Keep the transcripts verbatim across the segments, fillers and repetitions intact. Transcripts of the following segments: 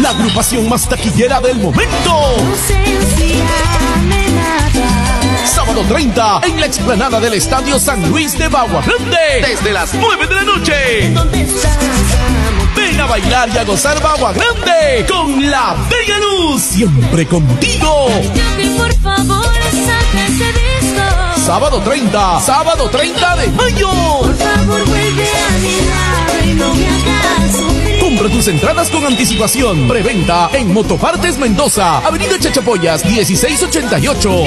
la agrupación más taquillera del momento. Sábado treinta, en la explanada del Estadio San Luis de Bagua Grande, desde las nueve de la noche. Ven a bailar y a gozar Bagua Grande con la Bella Luz, siempre contigo. Por favor, saca ese disco. Sábado treinta, sábado treinta de mayo. Por favor, vuelve a mi lado y no me hagas sufrir. Compra tus entradas con anticipación. Preventa en Motopartes Mendoza, Avenida Chachapoyas, dieciséis ochenta y ocho.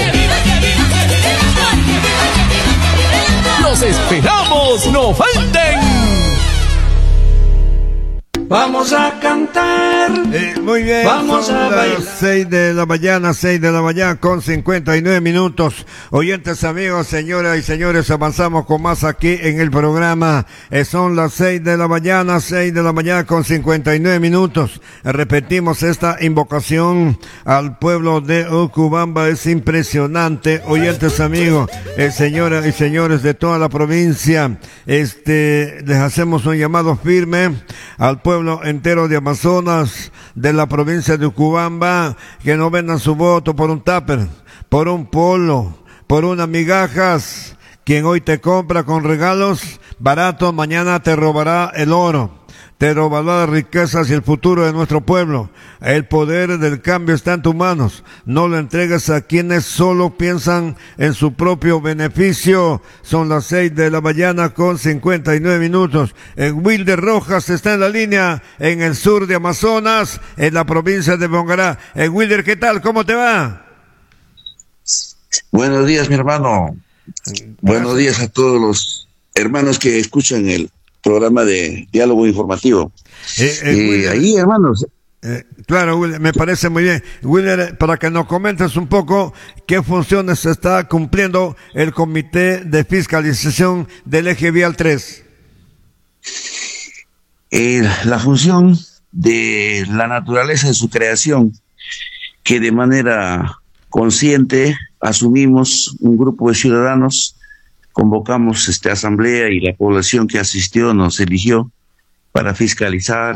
¡Los esperamos! ¡No falten! Vamos a cantar. Eh, muy bien, vamos son a bailar. Las seis de la mañana, seis de la mañana con cincuenta y nueve minutos. Oyentes, amigos, señoras y señores, avanzamos con más aquí en el programa. Eh, son las seis de la mañana, seis de la mañana con cincuenta y nueve minutos. Eh, repetimos esta invocación al pueblo de Ucubamba. Es impresionante, oyentes, amigos, eh, señoras y señores de toda la provincia. Este, les hacemos un llamado firme al pueblo entero de Amazonas, de la provincia de Ucubamba, que no vendan su voto por un tupper, por un polo, por unas migajas. Quien hoy te compra con regalos baratos, mañana te robará el oro, te robará las riquezas y el futuro de nuestro pueblo. El poder del cambio está en tus manos. No lo entregues a quienes solo piensan en su propio beneficio. Son las seis de la mañana con cincuenta y nueve minutos. En Wilder Rojas está en la línea, en el sur de Amazonas, en la provincia de Bongará. En Wilder, ¿qué tal? ¿Cómo te va? Buenos días, mi hermano. Gracias. Buenos días a todos los hermanos que escuchan el programa de diálogo informativo. Eh, eh, eh, Wilder, ahí, hermanos. Eh, claro, Wilder, me parece muy bien. Wilder, para que nos comentes un poco qué funciones está cumpliendo el Comité de Fiscalización del Eje Vial tres. Eh, la función de la naturaleza de su creación, que de manera consciente asumimos un grupo de ciudadanos, convocamos esta asamblea y la población que asistió nos eligió para fiscalizar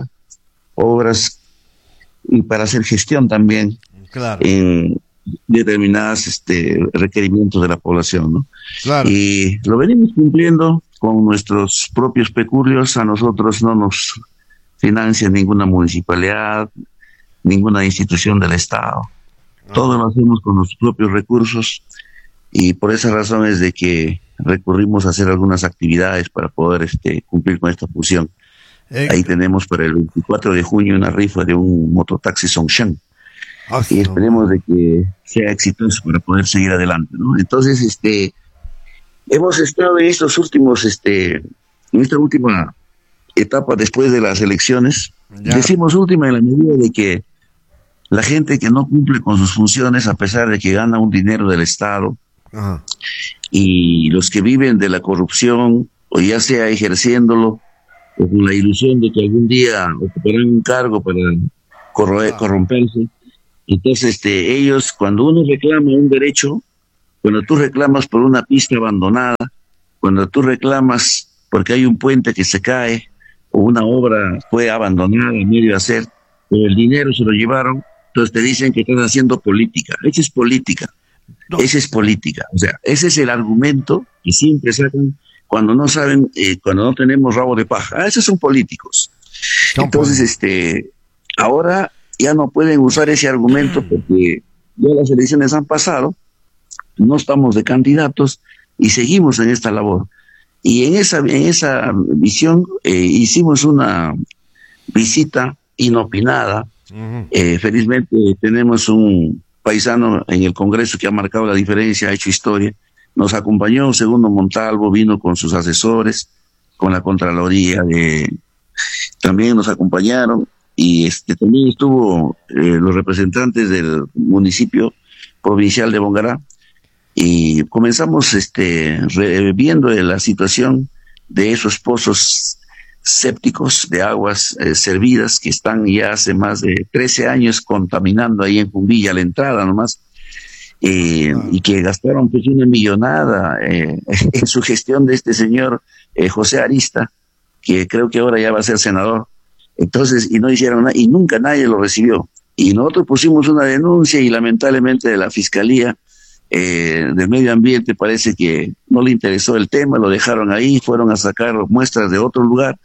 obras y para hacer gestión también, claro, en determinados este, requerimientos de la población, ¿no? Claro. Y lo venimos cumpliendo con nuestros propios peculios. A nosotros no nos financia ninguna municipalidad, ninguna institución del Estado. Ah. Todo lo hacemos con los propios recursos, y por esa razón es de que recurrimos a hacer algunas actividades para poder este, cumplir con esta función. Eh, Ahí tenemos para el veinticuatro de junio una rifa de un mototaxi Songshan, oh, y esperemos de que sea exitoso para poder seguir adelante, ¿no? Entonces, este, hemos estado en estos últimos, este, en esta última etapa después de las elecciones. Ya. Decimos última en la medida de que la gente que no cumple con sus funciones, a pesar de que gana un dinero del Estado, ajá, y los que viven de la corrupción, o ya sea ejerciéndolo, o con la ilusión de que algún día ocuparán un cargo para corroer, corromperse. Entonces, este, ellos, cuando uno reclama un derecho, cuando tú reclamas por una pista abandonada, cuando tú reclamas porque hay un puente que se cae, o una obra fue abandonada a medio de hacer, pero el dinero se lo llevaron, entonces te dicen que están haciendo política. Esa es política. No. Esa es política. O sea, ese es el argumento que siempre sacan cuando no saben, eh, cuando no tenemos rabo de paja. Ah, esos son políticos. No, entonces, pues, este, ahora ya no pueden usar ese argumento porque ya las elecciones han pasado, no estamos de candidatos y seguimos en esta labor. Y en esa, en esa visión eh, hicimos una visita inopinada. Uh-huh. Eh, felizmente tenemos un paisano en el Congreso que ha marcado la diferencia, ha hecho historia. Nos acompañó Segundo Montalvo, vino con sus asesores, con la Contraloría, de, también nos acompañaron, y este también estuvo eh, los representantes del municipio provincial de Bongará, y comenzamos este re, viendo la situación de esos pozos sépticos de aguas eh, servidas que están ya hace más de trece años contaminando ahí en Jumbilla, la entrada nomás. Eh, y que gastaron pues una millonada eh, en su gestión de este señor eh, José Arista, que creo que ahora ya va a ser senador. Entonces, y no hicieron nada, y nunca nadie lo recibió. Y nosotros pusimos una denuncia y lamentablemente de la Fiscalía eh, del Medio Ambiente parece que no le interesó el tema, lo dejaron ahí, fueron a sacar muestras de otro lugar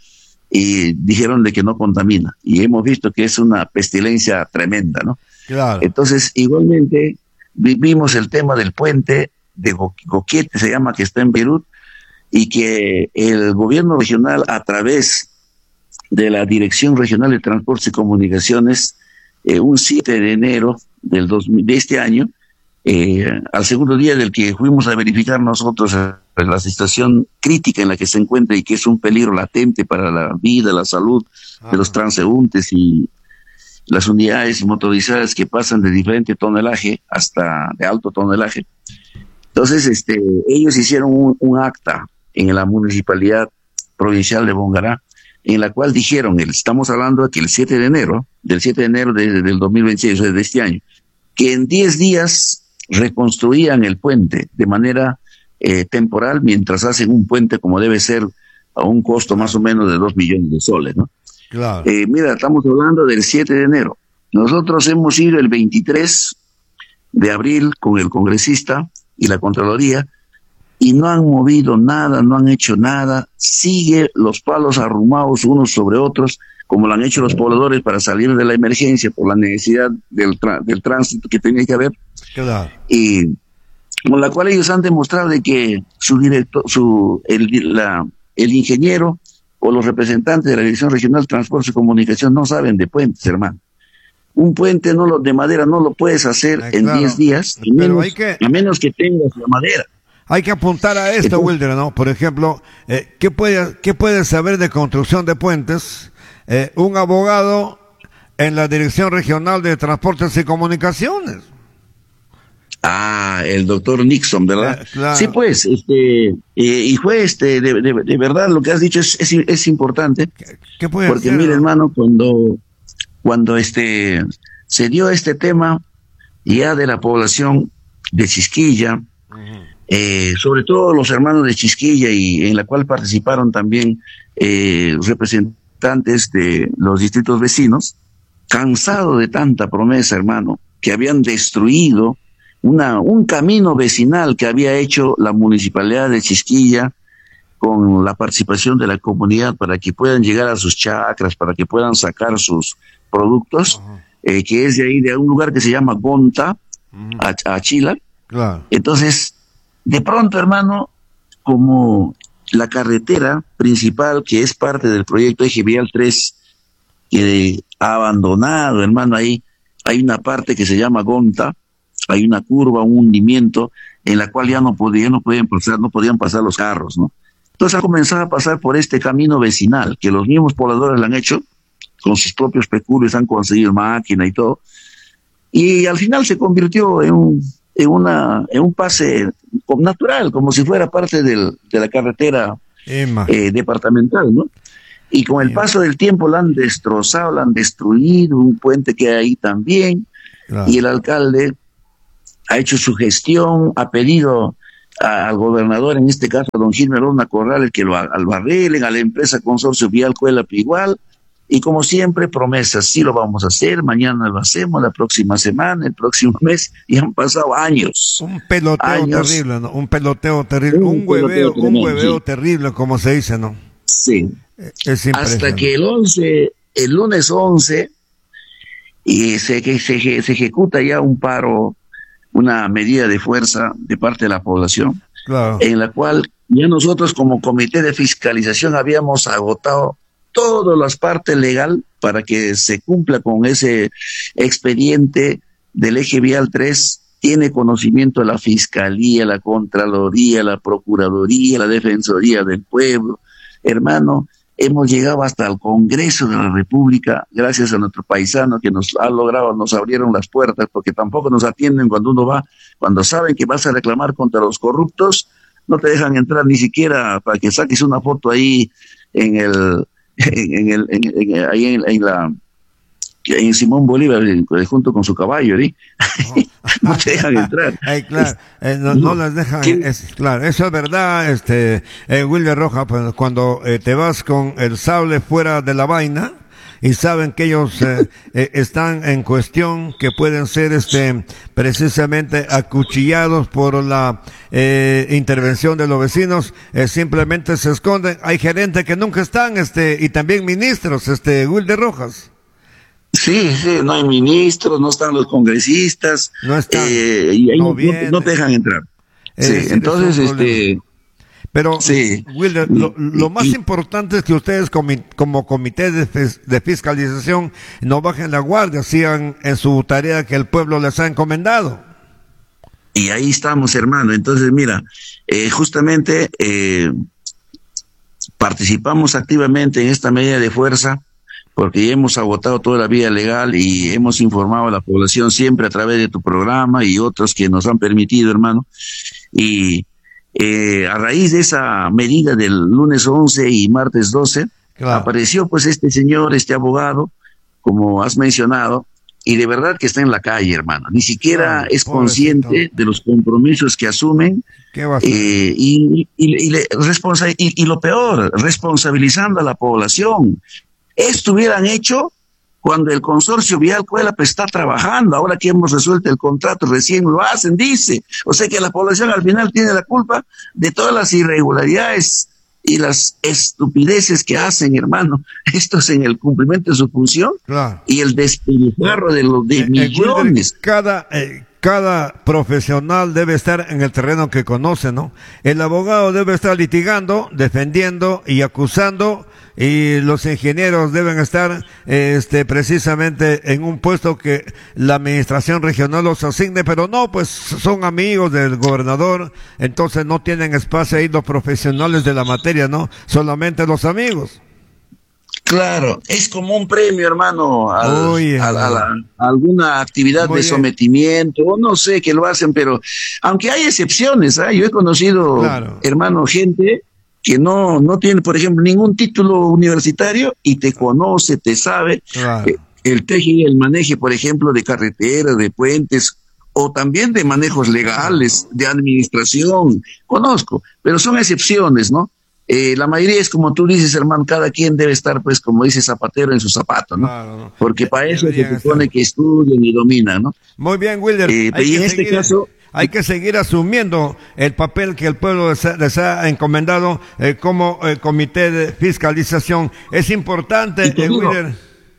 y dijeron de que no contamina. Y hemos visto que es una pestilencia tremenda, ¿no? Claro. Entonces, igualmente, vivimos el tema del puente de Go- Goquiete, se llama, que está en Beirut, y que el gobierno regional, a través de la Dirección Regional de Transportes y Comunicaciones, eh, un siete de enero del dos mil, de este año, eh, al segundo día del que fuimos a verificar nosotros eh, la situación crítica en la que se encuentra y que es un peligro latente para la vida, la salud de los transeúntes y las unidades motorizadas que pasan de diferente tonelaje hasta de alto tonelaje. Entonces, este, ellos hicieron un, un acta en la Municipalidad Provincial de Bongará, en la cual dijeron, estamos hablando de que el siete de enero, del siete de enero de, del dos mil veintiséis, o sea, de este año, que en diez días reconstruían el puente de manera eh, temporal, mientras hacen un puente como debe ser a un costo más o menos de dos millones de soles, ¿no? Claro. Eh, mira, estamos hablando del siete de enero. Nosotros hemos ido el veintitrés de abril con el congresista y la Contraloría, y no han movido nada, no han hecho nada. Sigue los palos arrumados unos sobre otros, como lo han hecho los pobladores para salir de la emergencia por la necesidad del, tra- del tránsito que tenía que haber. Claro. Y con la cual ellos han demostrado de que su director, su, el, la, el ingeniero o los representantes de la Dirección Regional de Transporte y Comunicación no saben de puentes, hermano. Un puente no lo, de madera no lo puedes hacer Eh, en claro. diez días, a Pero menos, hay que- a menos que tengas la madera. Hay que apuntar a esto, Entonces- Wilder, ¿no? Por ejemplo, eh, ¿qué puede, qué puede saber de construcción de puentes eh, un abogado en la Dirección Regional de Transportes y Comunicaciones? Ah, el doctor Nixon, ¿verdad? Eh, claro. Sí, pues, este, eh, y fue, este, de, de, de verdad, lo que has dicho es, es, es importante, ¿Qué, qué puede porque hacer, mira, no? hermano, cuando, cuando este, se dio este tema ya de la población de Chisquilla, eh, sobre todo los hermanos de Chisquilla, y en la cual participaron también eh, representantes de los distritos vecinos, cansado de tanta promesa, hermano, que habían destruido una, un camino vecinal que había hecho la municipalidad de Chisquilla con la participación de la comunidad para que puedan llegar a sus chacras, para que puedan sacar sus productos, eh, que es de ahí, de un lugar que se llama Gonta, a, a Chila. Claro. Entonces, de pronto, hermano, como la carretera principal, que es parte del proyecto Eje Vial tres, que ha abandonado, hermano, ahí hay una parte que se llama Gonta, hay una curva, un hundimiento, en la cual ya no podían, no podían pasar, no podían pasar los carros, ¿no? Entonces ha comenzado a pasar por este camino vecinal, que los mismos pobladores lo han hecho, con sus propios peculios, han conseguido máquina y todo, y al final se convirtió en un, en una, en un pase natural, como si fuera parte del, de la carretera Emma. eh, departamental, ¿no? Y con el paso del tiempo la han destrozado, la han destruido, un puente que hay ahí también, Claro. y el alcalde ha hecho su gestión, ha pedido a, al gobernador, en este caso a don Gilmer Luna Corrales, que lo, lo arreglen, a la empresa Consorcio Vial Cuelap igual, y como siempre, promesas, sí lo vamos a hacer, mañana lo hacemos, la próxima semana, el próximo mes, y han pasado años. Un peloteo años. terrible, ¿no? Un peloteo terrible, Un un, hueveo, peloteo un tremendo, hueveo sí. terrible, como se dice, ¿no? Sí. Es impresionante. Hasta que el once, el lunes once, y se, que se, se ejecuta ya un paro, una medida de fuerza de parte de la población, Claro. en la cual ya nosotros como comité de fiscalización habíamos agotado todas las partes legal para que se cumpla con ese expediente del Eje Vial tres. Tiene conocimiento la Fiscalía, la Contraloría, la Procuraduría, la Defensoría del Pueblo. Hermano, hemos llegado hasta el Congreso de la República, gracias a nuestro paisano que nos ha logrado, nos abrieron las puertas, porque tampoco nos atienden cuando uno va, cuando saben que vas a reclamar contra los corruptos, no te dejan entrar ni siquiera para que saques una foto ahí en el, en el, en, en, ahí en, en la, en Simón Bolívar, junto con su caballo, ¿sí? No. No te dejan entrar. Ay, claro, eh, no, no las dejan, es, claro, eso es verdad, este, eh, Wilder Roja, pues, cuando eh, te vas con el sable fuera de la vaina y saben que ellos eh, eh, están en cuestión, que pueden ser este precisamente acuchillados por la eh, intervención de los vecinos, eh, simplemente se esconden. Hay gerentes que nunca están, este, y también ministros, este, Wilder Rojas. Sí, sí, no hay ministros, no están los congresistas, no están, eh, y ahí no, no, no, no te dejan entrar. Eh, sí, decir, entonces, este... Pero, sí. Wilder, lo, lo más y, importante es que ustedes comi como comité de, de fiscalización no bajen la guardia, sigan en su tarea que el pueblo les ha encomendado. Y ahí estamos, hermano. Entonces, mira, eh, justamente eh, participamos activamente en esta medida de fuerza, porque ya hemos agotado toda la vía legal y hemos informado a la población siempre a través de tu programa y otros que nos han permitido, hermano. Y eh, a raíz de esa medida del lunes once y martes doce, claro, apareció pues este señor, este abogado, como has mencionado, y de verdad que está en la calle, hermano. Ni siquiera claro, es consciente de los compromisos que asumen. ¿Qué va a hacer? Eh, y, y, y, le, responsa y, y lo peor, responsabilizando a la población. Esto hubieran hecho cuando el consorcio Vial Cuélap está trabajando. Ahora que hemos resuelto el contrato, recién lo hacen, dice. O sea que la población al final tiene la culpa de todas las irregularidades y las estupideces que hacen, hermano. Esto es en el cumplimiento de su función, claro, y el despilfarro de los de eh, millones. Eh, cada... Eh... Cada profesional debe estar en el terreno que conoce, ¿no? El abogado debe estar litigando, defendiendo y acusando, y los ingenieros deben estar este, precisamente en un puesto que la administración regional los asigne, pero no, pues son amigos del gobernador, entonces no tienen espacio ahí los profesionales de la materia, ¿no? Solamente los amigos. Claro, es como un premio, hermano, al, Oye, a, a, la, a alguna actividad de bien. sometimiento, o no sé que lo hacen, pero aunque hay excepciones, ¿eh? Yo he conocido, claro, hermano, gente que no, no tiene, por ejemplo, ningún título universitario y te conoce, te sabe, claro, eh, el teje y el maneje, por ejemplo, de carreteras, de puentes, o también de manejos legales, de administración, conozco, pero son excepciones, ¿no? Eh, la mayoría es como tú dices, hermano, cada quien debe estar, pues, como dice Zapatero, en su zapato, ¿no? Claro, no. Porque para eso se supone que estudian y dominan, ¿no? Muy bien, Wilder. Eh, y en este seguir, caso... Hay que seguir asumiendo el papel que el pueblo les ha, les ha encomendado eh, como eh, comité de fiscalización. Es importante, eh, digo, Wilder.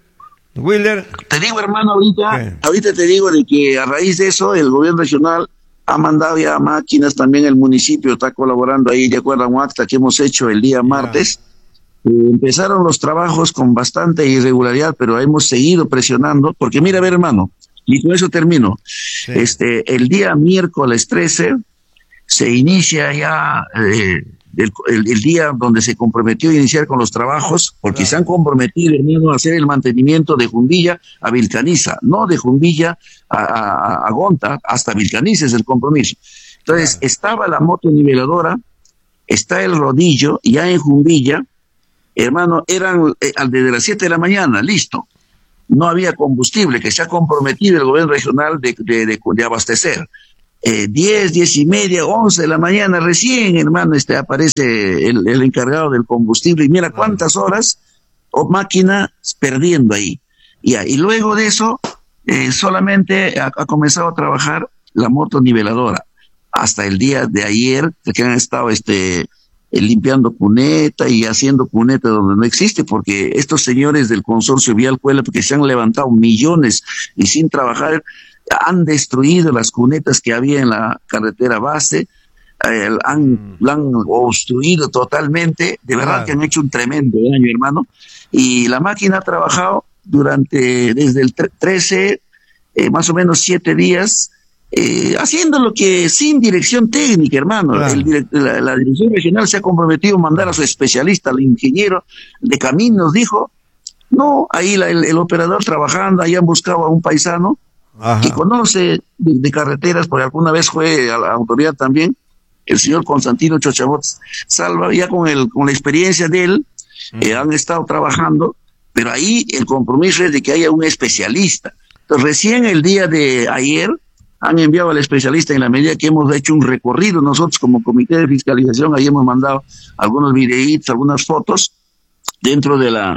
Wilder. Te digo, hermano, ahorita, ¿qué? ahorita te digo de que a raíz de eso, el gobierno regional ha mandado ya máquinas, también el municipio está colaborando ahí, de acuerdo a un acta que hemos hecho el día martes. Eh, empezaron los trabajos con bastante irregularidad, pero hemos seguido presionando, porque mira, a ver, hermano, y con eso termino. Sí. Este, el día miércoles trece se inicia ya eh, el, el, el día donde se comprometió a iniciar con los trabajos, porque claro, se han comprometido, hermano, a hacer el mantenimiento de Jumbilla a Vilcaniza, no de Jumbilla a, a, a Gonta, hasta Vilcaniza es el compromiso. Entonces, claro, estaba la moto niveladora, está el rodillo, ya en Jumbilla, hermano, eran eh, desde las siete de la mañana, listo. No había combustible, que se ha comprometido el gobierno regional de, de, de, de abastecer. Eh, diez, diez y media, once de la mañana, recién, hermano, este aparece el, el encargado del combustible, y mira cuántas horas o máquina perdiendo ahí. Y, y luego de eso, eh, solamente ha, ha comenzado a trabajar la moto niveladora. Hasta el día de ayer, que han estado este, limpiando cuneta y haciendo cuneta donde no existe, porque estos señores del consorcio Vial Cuélap, que se han levantado millones y sin trabajar, han destruido las cunetas que había en la carretera base, eh, han, la han obstruido totalmente, de verdad claro, que han hecho un tremendo daño, hermano, y la máquina ha trabajado durante, desde el trece, eh, más o menos siete días, eh, haciendo lo que sin dirección técnica, hermano. Claro. El direct, la, la dirección regional se ha comprometido a mandar a su especialista, al ingeniero de caminos, dijo, no, ahí la, el, el operador trabajando, ahí han buscado a un paisano, ajá, que conoce de, de carreteras, porque alguna vez fue a la autoridad también, el señor Constantino Chochabot Salva, ya con el con la experiencia de él, mm. eh, han estado trabajando, pero ahí el compromiso es de que haya un especialista. Entonces, recién el día de ayer han enviado al especialista, en la medida que hemos hecho un recorrido nosotros como comité de fiscalización, ahí hemos mandado algunos videitos, algunas fotos dentro de la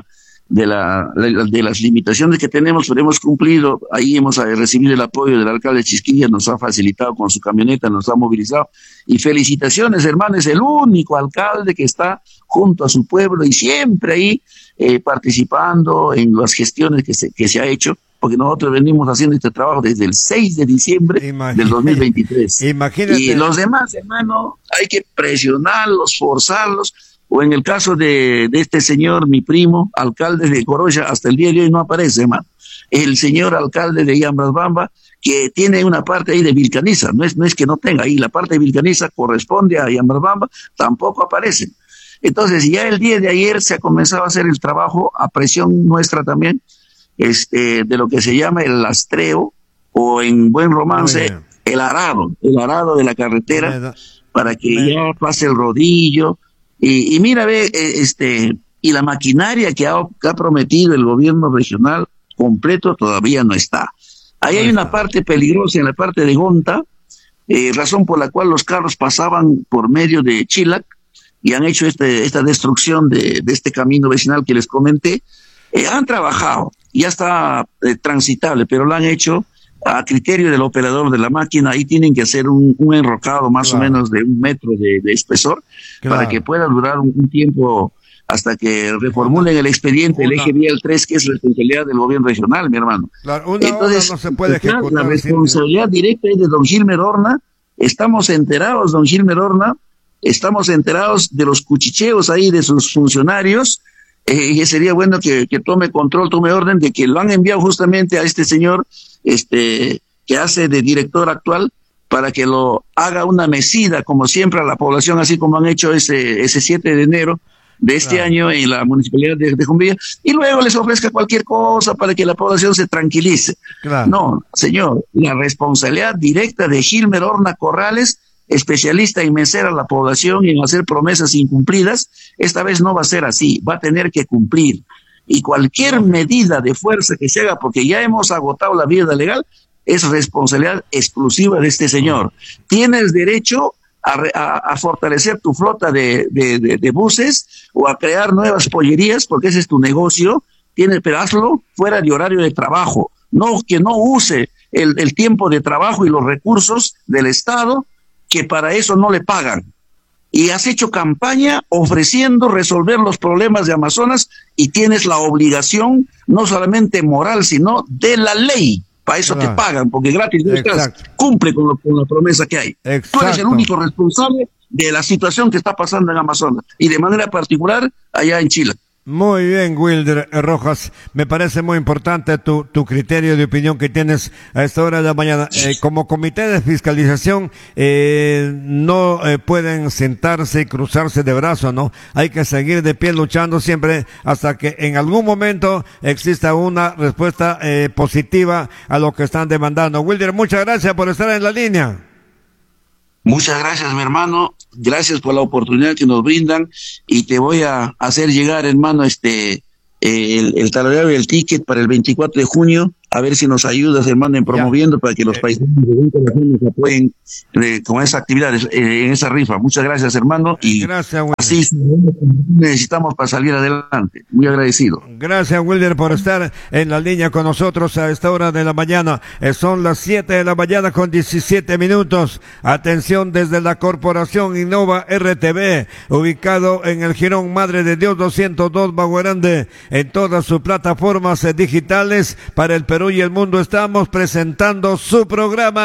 de, la, de las limitaciones que tenemos, pero hemos cumplido. Ahí hemos recibido el apoyo del alcalde Chisquilla, nos ha facilitado con su camioneta, nos ha movilizado. Y felicitaciones, hermano, es el único alcalde que está junto a su pueblo y siempre ahí eh, participando en las gestiones que se, que se ha hecho, porque nosotros venimos haciendo este trabajo desde el seis de diciembre Imagínate. del dos mil veintitrés. Imagínate. Y los demás, hermano, hay que presionarlos, forzarlos. O en el caso de, de este señor, mi primo, alcalde de Corolla, hasta el día de hoy no aparece, hermano. El señor alcalde de Yambasbamba, que tiene una parte ahí de Vilcaniza, no es, no es que no tenga ahí, la parte de Vilcaniza corresponde a Yambasbamba, tampoco aparece. Entonces, ya el día de ayer se ha comenzado a hacer el trabajo, a presión nuestra también, este, de lo que se llama el lastreo, o en buen romance, el arado, el arado de la carretera, para que ya pase el rodillo. Y, y mira, ve, este, y la maquinaria que ha, que ha prometido el gobierno regional completo todavía no está. Ahí hay una parte peligrosa en la parte de Gonta, eh, razón por la cual los carros pasaban por medio de Chilac y han hecho este, esta destrucción de, de este camino vecinal que les comenté. Eh, han trabajado, ya está eh, transitable, pero lo han hecho a criterio del operador de la máquina. Ahí tienen que hacer un, un enrocado más claro. o menos de un metro de, de espesor claro. para que pueda durar un, un tiempo hasta que reformulen el expediente, una, el eje vial tres, que es responsabilidad del gobierno regional, mi hermano. Claro, una Entonces, no se puede ejecutar, la responsabilidad directa es de don Gilmer Horna. Estamos enterados, don Gilmer Horna, estamos enterados de los cuchicheos ahí de sus funcionarios, eh, y sería bueno que, que tome control, tome orden de que lo han enviado justamente a este señor este que hace de director actual para que lo haga una mesida, como siempre, a la población, así como han hecho ese ese siete de enero de este claro. año en la municipalidad de, de Jumbilla, y luego les ofrezca cualquier cosa para que la población se tranquilice. Claro. No, señor, la responsabilidad directa de Gilmer Horna Corrales, especialista en mencer a la población y en hacer promesas incumplidas, esta vez no va a ser así, va a tener que cumplir. Y cualquier medida de fuerza que se haga, porque ya hemos agotado la vía legal, es responsabilidad exclusiva de este señor. Tienes derecho a, a, a fortalecer tu flota de, de, de, de buses o a crear nuevas pollerías, porque ese es tu negocio, tienes, pero hazlo fuera de horario de trabajo. No, que no use el, el tiempo de trabajo y los recursos del Estado, que para eso no le pagan. Y has hecho campaña ofreciendo resolver los problemas de Amazonas y tienes la obligación, no solamente moral, sino de la ley. Para eso claro. te pagan, porque gratis no estás. Cumple con, lo, con la promesa que hay. Exacto. Tú eres el único responsable de la situación que está pasando en Amazonas y de manera particular allá en Chile. Muy bien, Wilder Rojas, me parece muy importante tu, tu criterio de opinión que tienes a esta hora de la mañana. Eh, como comité de fiscalización, eh, no eh, pueden sentarse y cruzarse de brazos, ¿no? Hay que seguir de pie luchando siempre hasta que en algún momento exista una respuesta eh, positiva a lo que están demandando. Wilder, muchas gracias por estar en la línea. Muchas gracias, mi hermano. Gracias por la oportunidad que nos brindan y te voy a hacer llegar, hermano, este eh, el, el talonario y el ticket para el veinticuatro de junio. A ver si nos ayudas, hermano, en promoviendo ya. Para que los paisanos nos apoyen eh, con esa actividad, eh, en esa rifa. Muchas gracias, hermano. Y gracias, Wilder. Así necesitamos para salir adelante. Muy agradecido. Gracias, Wilder, por estar en la línea con nosotros a esta hora de la mañana. Eh, son las siete de la mañana con diecisiete minutos. Atención desde la Corporación Innova R T V, ubicado en el Jirón Madre de Dios doscientos dos Baguarande, en todas sus plataformas digitales para el Perú y el mundo. Estamos presentando su programa